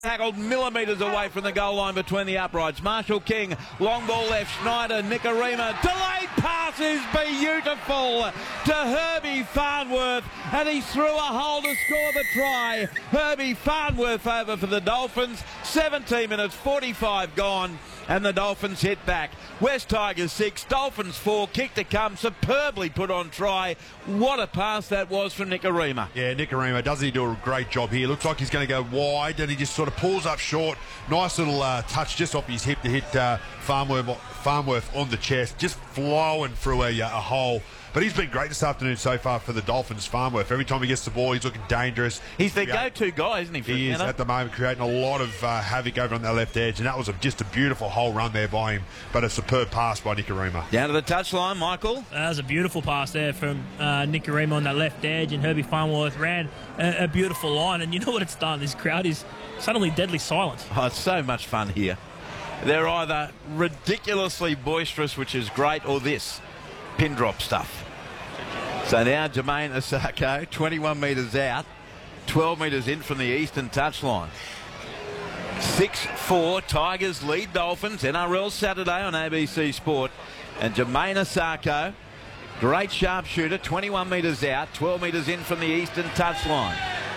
Tackled millimetres away from the goal line between the uprights. Marshall King, long ball left, Schneider, Nikorima, delayed pass is beautiful to Herbie Farnworth, and he threw a hole to score the try. Herbie Farnworth over for the Dolphins, 17 minutes 45 gone, and the Dolphins hit back. West Tigers 6, Dolphins 4, kick to come, superbly put on try. What a pass that was from Nikorima. Yeah, Nikorima, doesn't he do a great job here? Looks like he's going to go wide, and he just sort of pulls up short. Nice little touch just off his hip to hit Farnworth on the chest, just flowing through a hole. But he's been great this afternoon so far for the Dolphins, Farnworth. Every time he gets the ball, he's looking dangerous. He's their go-to guy, isn't he? He is at the moment, creating a lot of havoc over on that left edge, and that was just a beautiful whole run there by him, but a superb pass by Nikorima. Down to the touchline, Michael. That was a beautiful pass there from Nikorima on that left edge, and Herbie Farnworth ran a beautiful line. And you know what it's done? This crowd is suddenly deadly silent. Oh, it's so much fun here. They're either ridiculously boisterous, which is great, or this pin drop stuff. So now Jermaine Asako, 21 metres out, 12 metres in from the eastern touchline. 6-4, Tigers lead Dolphins, NRL Saturday on ABC Sport. And Jermaine Asako, great sharpshooter, 21 metres out, 12 metres in from the eastern touchline.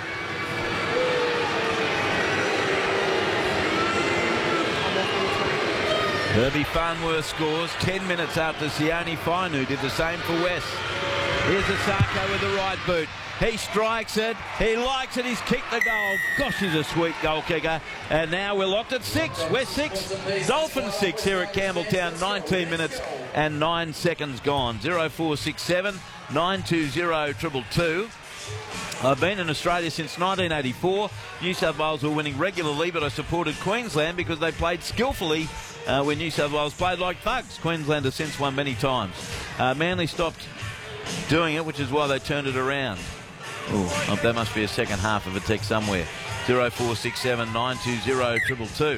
Herbie Farnworth scores 10 minutes after Sione Fainu did the same for West. Here's Asako with the right boot. He strikes it. He likes it. He's kicked the goal. Gosh, he's a sweet goal kicker. And now we're locked at 6. West 6, Dolphins 6 here at Campbelltown. 19 minutes and 9 seconds gone. 0467 920 222. I've been in Australia since 1984. New South Wales were winning regularly, but I supported Queensland because they played skillfully when New South Wales played like thugs. Queensland has since won many times. Manly stopped doing it, which is why they turned it around. Oh, there must be a second half of a text somewhere. 0467 920 222.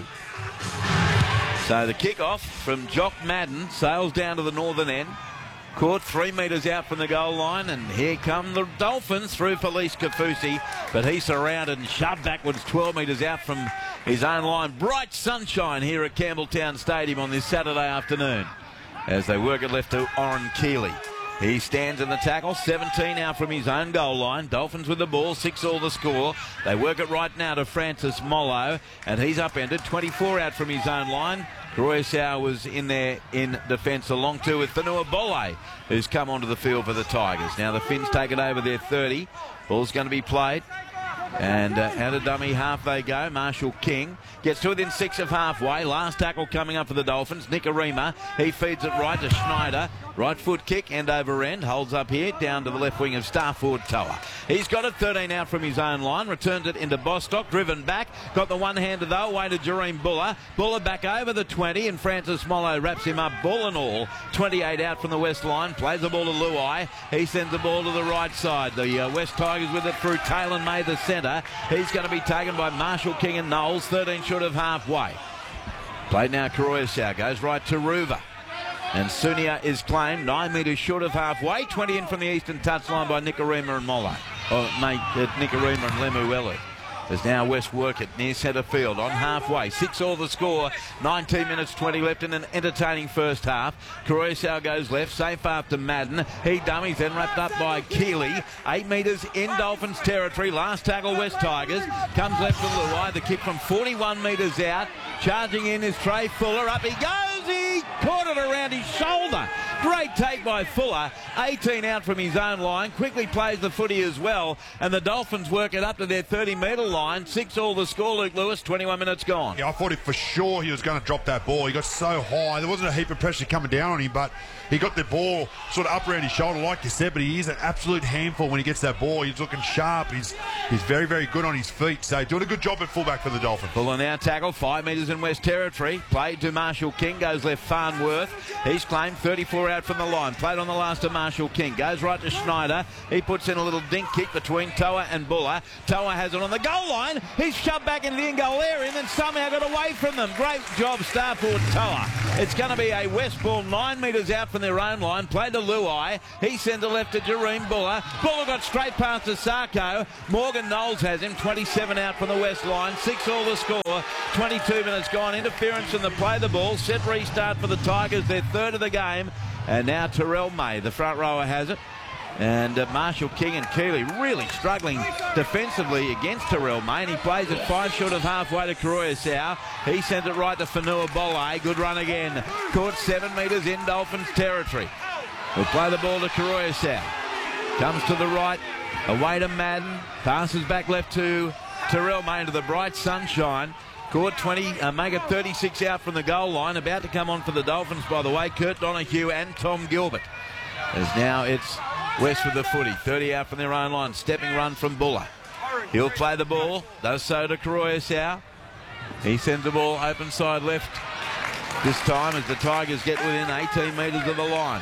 So the kick-off from Jock Madden sails down to the northern end. Caught 3 metres out from the goal line, and here come the Dolphins through Felice Kafusi, but he's surrounded and shoved backwards 12 metres out from his own line. Bright sunshine here at Campbelltown Stadium on this Saturday afternoon as they work it left to Oren Keeley. He stands in the tackle, 17 out from his own goal line. Dolphins with the ball, 6-all the score. They work it right now to Francis Mollo, and he's upended, 24 out from his own line. Royasau was in there in defence along too with Fanua Bole, who's come onto the field for the Tigers. Now the Finns take it over their 30. Ball's going to be played. And out of dummy half they go. Marshall King gets to within 6 of halfway. Last tackle coming up for the Dolphins. Nikorima, he feeds it right to Schneider. Right foot kick, end over end. Holds up here, down to the left wing of Starford Toa. He's got it 13 out from his own line. Returns it into Bostock, driven back. Got the one-hander though, away to Jareem Buller. Buller back over the 20, and Francis Mollo wraps him up, ball and all. 28 out from the west line. Plays the ball to Luai. He sends the ball to the right side. The West Tigers with it through Taylor May, the centre. He's going to be taken by Marshall King and Knowles, 13 short of halfway. Played now, Karoyasau goes right to Ruva. And Sunia is claimed 9 metres short of halfway. 20 in from the eastern touchline by Nikorima and Mollo. Nikorima and Lemuelu. As now West work it near centre field on halfway. 6-all the score. 19 minutes 20 left in an entertaining first half. Karoyasau goes left. Safe after Madden. He dummies, then wrapped up by Keeley. 8 metres in Dolphins territory. Last tackle West Tigers. Comes left to Luai. The kick from 41 metres out. Charging in is Trey Fuller. Up he goes. He caught it around his shoulder. Great take by Fuller. 18 out from his own line. Quickly plays the footy as well. And the Dolphins work it up to their 30-metre line. 6-all the score, Luke Lewis. 21 minutes gone. Yeah, I thought for sure he was going to drop that ball. He got so high. There wasn't a heap of pressure coming down on him, but he got the ball sort of up around his shoulder, like you said, but he is an absolute handful when he gets that ball. He's looking sharp. He's very, very good on his feet. So doing a good job at fullback for the Dolphins. Fuller now tackle, 5 metres in West Territory. Played to Marshall King, goes left Farnworth. He's claimed 34 out out from the line. Played on the last to Marshall King. Goes right to Schneider. He puts in a little dink kick between Toa and Buller. Toa has it on the goal line. He's shoved back into the in-goal area and then somehow got away from them. Great job, star forward Toa. It's going to be a West ball 9 metres out from their own line. Played to Luai. He sends it left to Jareem Buller. Buller got straight past to Sarko. Morgan Knowles has him. 27 out from the West line. 6-all the score. 22 minutes gone. Interference in the play the ball. Set restart for the Tigers. Their third of the game. And now Terrell May, the front rower, has it. And Marshall King and Keeley really struggling defensively against Terrell May. And he plays it 5 short of halfway to Karoya-Sau. He sends it right to Fanua Bolle. Good run again. Caught 7 metres in Dolphins territory. We'll play the ball to Karoya-Sau. Comes to the right. Away to Madden. Passes back left to Terrell May into the bright sunshine. Caught 20, make it 36 out from the goal line. About to come on for the Dolphins, by the way, Kurt Donahue and Tom Gilbert. As now it's West with the footy. 30 out from their own line. Stepping run from Buller. He'll play the ball. Does so to Karoya-Sau. He sends the ball open side left this time as the Tigers get within 18 metres of the line.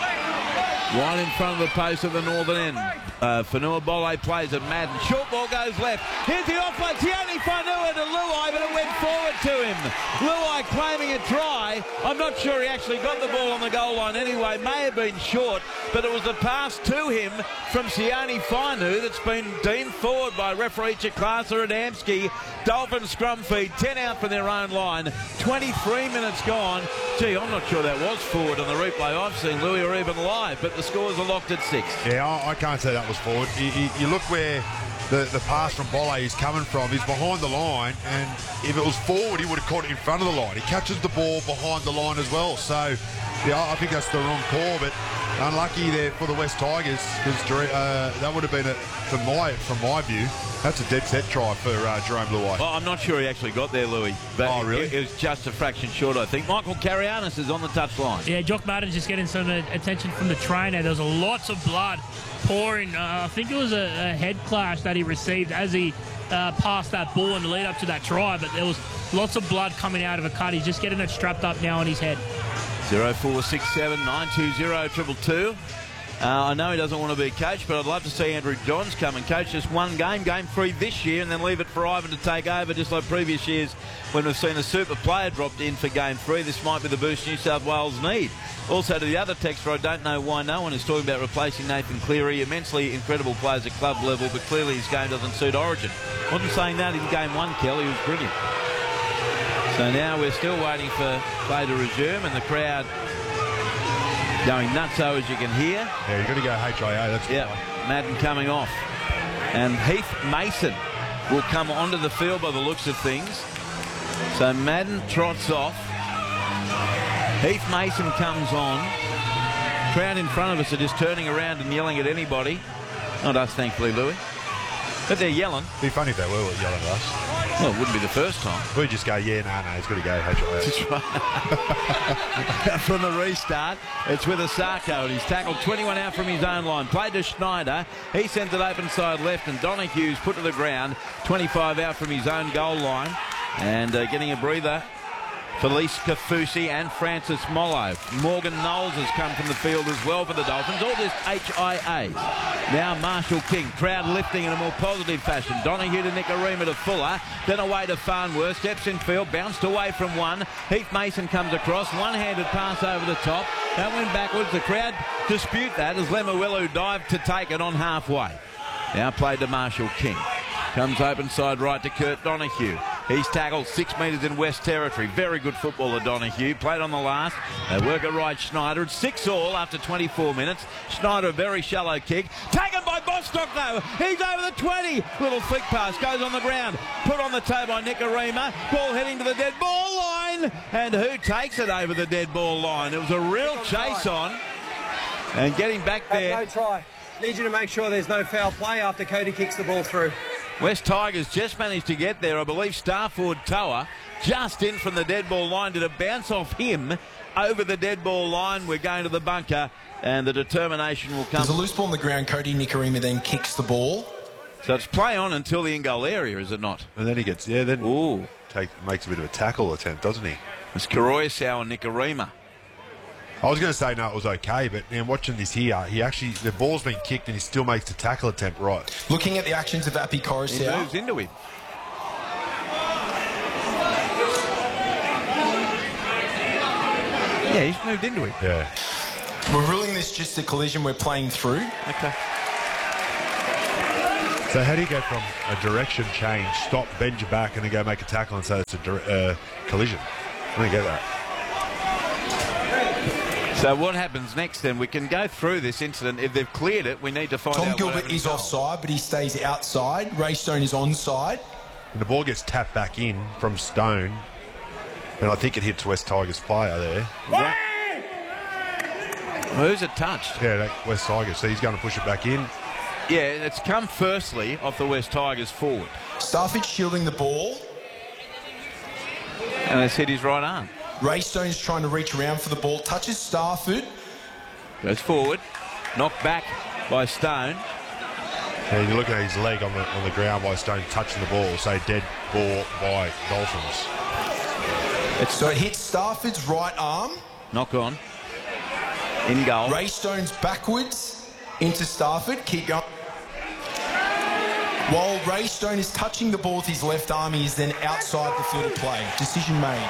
Right in front of the post of the northern end. Fanua Bolle plays at Madden. Short ball goes left. Here's the offload. Tiani Fanua to Luai, but it went forward to him. Luai claiming a try. I'm not sure he actually got the ball on the goal line anyway. May have been short, but it was the pass to him from Sione Fainu that's been deemed forward by referee Chikasa Adamski. Dolphins scrum feed. 10 out from their own line. 23 minutes gone. Gee, I'm not sure that was forward on the replay I've seen, Louis, or even live, but the scores are locked at 6. Yeah, I can't say that was forward. You look where the pass from Bolle is coming from. He's behind the line, and if it was forward, he would have caught it in front of the line. He catches the ball behind the line as well. So, yeah, I think that's the wrong call, but unlucky there for the West Tigers, because that would have been, from my view, that's a dead set try for Jerome Luai. Well, I'm not sure he actually got there, Louis. But really? It was just a fraction short, I think. Michael Carianis is on the touchline. Yeah, Jock Madden's just getting some attention from the trainer. There was lots of blood pouring. I think it was a head clash that he received as he passed that ball in the lead up to that try, but there was lots of blood coming out of a cut. He's just getting it strapped up now on his head. 0467 920 222. I know he doesn't want to be coach, but I'd love to see Andrew Johns come and coach just one game, game 3 this year, and then leave it for Ivan to take over, just like previous years when we've seen a super player dropped in for game 3. This might be the boost New South Wales need. Also to the other texter, I don't know why no one is talking about replacing Nathan Cleary. Immensely incredible players at club level, but clearly his game doesn't suit Origin. Wasn't saying that in game 1, Kelly. He was brilliant. So now we're still waiting for play to resume, and the crowd going nutso, as you can hear. Yeah, you've got to go HIA, that's right. Madden coming off. And Heath Mason will come onto the field by the looks of things. So Madden trots off. Heath Mason comes on. Crowd in front of us are just turning around and yelling at anybody. Not us, thankfully, Louis. But they're yelling. It'd be funny if they were yelling at us. Well, it wouldn't be the first time. We'd just go, yeah, no, he's got to go HIA. That's right. From the restart, it's with Asako, and he's tackled 21 out from his own line. Played to Schneider. He sends it open side left, and Donahue's put to the ground. 25 out from his own goal line. And getting a breather, Felice Kafusi and Francis Mollo. Morgan Knowles has come from the field as well for the Dolphins. All just HIAs. Now Marshall King, crowd lifting in a more positive fashion. Donahue to Nicarima to Fuller. Then away to Farnworth. Steps in field, bounced away from one. Heath Mason comes across. One-handed pass over the top. That went backwards. The crowd dispute that as Lemuelu dived to take it on halfway. Now played to Marshall King. Comes open side right to Kurt Donahue. He's tackled 6 metres in West Territory. Very good footballer, Donahue. Played on the last. They work it right, Schneider. It's 6-all after 24 minutes. Schneider, a very shallow kick. Taken by Bostock, though. He's over the 20. Little flick pass. Goes on the ground. Put on the toe by Nicarima. Ball heading to the dead ball line. And who takes it over the dead ball line? It was a real chase on. And getting back there. No try. Need you to make sure there's no foul play after Cody kicks the ball through. West Tigers just managed to get there. I believe star forward Toa just in from the dead ball line. Did a bounce off him over the dead ball line. We're going to the bunker, and the determination will come. There's a loose ball on the ground. Cody Nicarima then kicks the ball. So it's play on until the in-goal area, is it not? And then he gets, makes a bit of a tackle attempt, doesn't he? It's Karoya-Sau and Nicarima. I was going to say no, it was okay, but watching this here, the ball's been kicked and he still makes the tackle attempt right. Looking at the actions of Api Coruscant. He moves into him. Yeah, he's moved into him. Yeah. We're ruling this just a collision we're playing through. Okay. So how do you go from a direction change, stop, bend your back, and then go make a tackle and say it's a collision? I don't get that. So what happens next then? We can go through this incident. If they've cleared it, we need to find out. Tom Gilbert is offside, but he stays outside. Ray Stone is onside. And the ball gets tapped back in from Stone, and I think it hits West Tigers player there. Right. Who's it touched? Yeah, that West Tigers. So he's going to push it back in. Yeah, it's come firstly off the West Tigers forward. Starford shielding the ball. And it's hit his right arm. Ray Stone's trying to reach around for the ball. Touches Starford. Goes forward. Knocked back by Stone. And you look at his leg on the ground by Stone touching the ball. So dead ball by Dolphins. So it hits Starford's right arm. Knock on. In goal. Ray Stone's backwards into Starford. Keep going. While Ray Stone is touching the ball with his left arm, he is then outside the field of play. Decision made.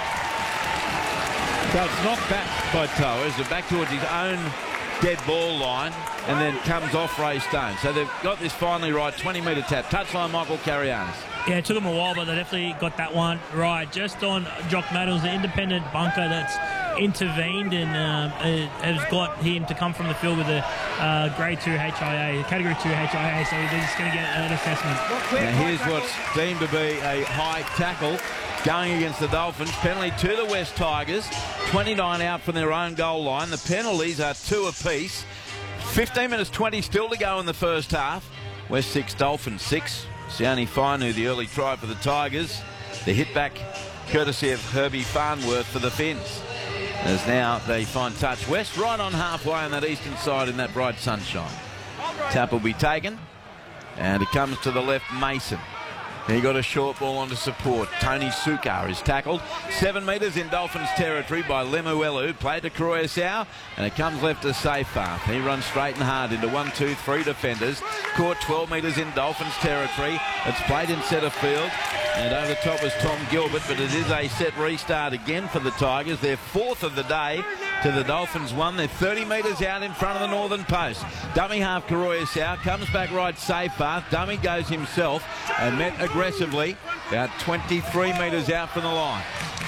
So it's knocked back by Towers, back towards his own dead ball line, and then comes off Ray Stone. So they've got this finally right, 20-metre tap. Touchline Michael Carianis. Yeah, it took them a while, but they definitely got that one right. Just on Jock Maddles, the independent bunker that's intervened and has got him to come from the field with a Grade 2 HIA, Category 2 HIA, so they're just going to get an assessment. Now here's what's deemed to be a high tackle going against the Dolphins. Penalty to the West Tigers. 29 out from their own goal line. The penalties are 2 apiece. 15 minutes 20 still to go in the first half. West 6, Dolphins 6. Sione Fainu, the early try for the Tigers. The hit back courtesy of Herbie Farnworth for the Finns. As now they find touch. West right on halfway on that eastern side in that bright sunshine. Tap will be taken. And it comes to the left, Mason. He got a short ball onto support. Tony Sukar is tackled 7 metres in Dolphins territory by Lemuelu. Played to Croesau, and it comes left to Seyfarth. He runs straight and hard into 1, 2, 3 defenders. Caught 12 metres in Dolphins territory. It's played in centre field, and over the top was Tom Gilbert, but it is a set restart again for the Tigers. Their 4th of the day to the Dolphins 1. They're 30 metres out in front of the northern post. Dummy half Croesau comes back right Seyfarth. Dummy goes himself and met aggressively about 23 metres out from the line.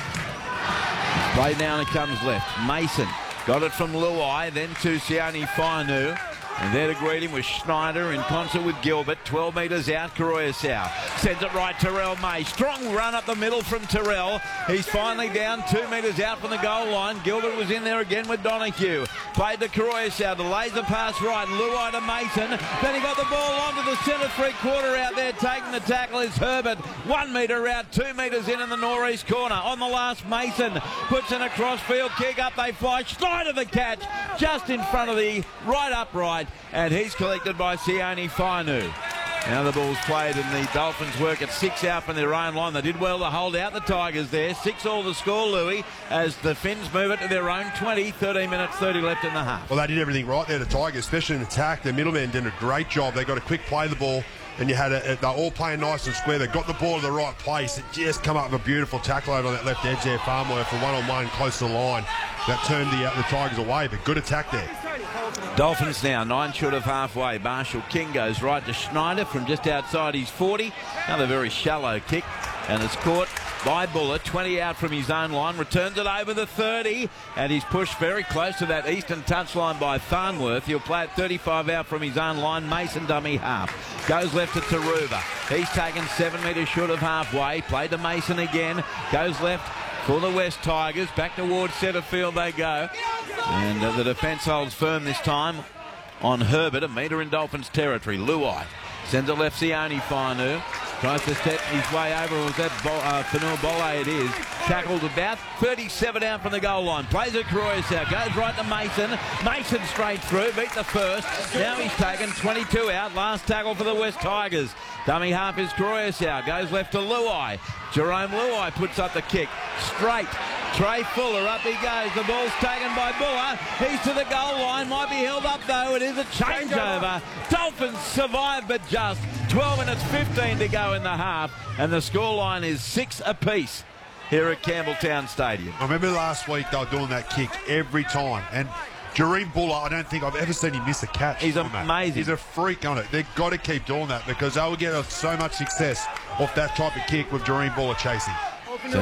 Played now and it comes left. Mason got it from Luai, then to Sione Fainu. And there to greet him was Schneider in concert with Gilbert. 12 metres out, Croesau sends it right, Terrell May. Strong run up the middle from Terrell. He's finally down 2 metres out from the goal line. Gilbert was in there again with Donahue. Played to Croesau, the laser pass right. Luai to Mason. Then he got the ball onto the centre three-quarter out there. Taking the tackle is Herbert. 1 metre out, 2 metres in the northeast corner. On the last, Mason puts in a cross-field kick. Up they fly. Schneider the catch just in front of the right upright. And he's collected by Sione Fainu. Now the ball's played and the Dolphins work at 6 out from their own line. They did well to hold out the Tigers there. 6-all the score, Louis, as the Finns move it to their own 20. 13 minutes 30 left in the half. Well, they did everything right there, the Tigers, especially in attack. The middlemen did a great job. They got a quick play of the ball, and you had they're all playing nice and square. They got the ball to the right place. It just come up with a beautiful tackle over on that left edge there, Farnworth, for one-on-one close to the line. That turned the Tigers away, but good attack there. Dolphins now 9 short of halfway. Marshall King goes right to Schneider from just outside his 40. Another very shallow kick, and it's caught by Buller. 20 out from his own line. Returns it over the 30, and he's pushed very close to that eastern touchline by Farnworth. He'll play it 35 out from his own line. Mason dummy half. Goes left to Taruva. He's taken 7 metres short of halfway. Played to Mason again. Goes left for the West Tigers. Back towards centre field they go. And the defence holds firm this time on Herbert. A metre in Dolphins territory. Luai sends it left, Sione Fainu. Tries to step his way over. Was that Fanua Bolle? It is. Tackled about 37 out from the goal line. Plays it Croesau. Goes right to Mason. Mason straight through. Beat the first. Now he's taken 22 out. Last tackle for the West Tigers. Dummy half is Croesau. Goes left to Luai. Jerome Luai puts up the kick. Straight Trey Fuller, up he goes. The ball's taken by Buller. He's to the goal line. Might be held up, though. It is a changeover. Dolphins survive, but just 12 minutes 15 to go in the half. And the scoreline is 6 apiece here at Campbelltown Stadium. I remember last week they were doing that kick every time. And Jareem Buller, I don't think I've ever seen him miss a catch. He's on that. amazing. He's a freak on it. They've got to keep doing that because they will get so much success off that type of kick with Jareem Buller chasing.